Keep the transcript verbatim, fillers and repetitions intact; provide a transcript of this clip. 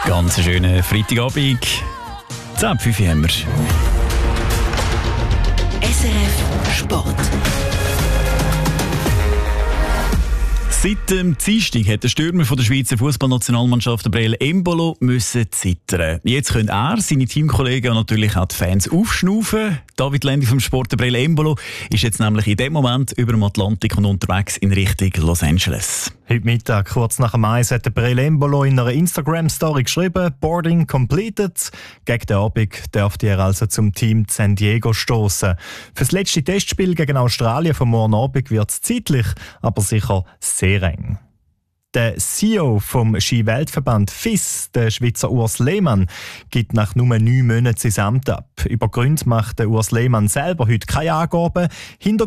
Ganz einen schönen Freitagabend. zehn Uhr fünf haben wir. S R F Sport. Seit dem Dienstag hat der Stürmer von der Schweizer Fußballnationalmannschaft Breel Embolo müssen zittern. Jetzt können er, seine Teamkollegen und natürlich auch die Fans aufschnaufen. David Lendi vom Sport Breel Embolo ist jetzt nämlich in dem Moment über dem Atlantik und unterwegs in Richtung Los Angeles. Heute Mittag, kurz nach dem Eis, hat der Breel Embolo in einer Instagram-Story geschrieben, «Boarding completed». Gegen den Abend dürfte er also zum Team San Diego stoßen. Für das letzte Testspiel gegen Australien vom morgen Abend wird es zeitlich, aber sicher sehr eng. Der C E O vom Ski-Weltverband F I S, der Schweizer Urs Lehmann, gibt nach nur neun Monaten sein Amt ab. Über Gründe macht der Urs Lehmann selber heute keine Angaben. Hinter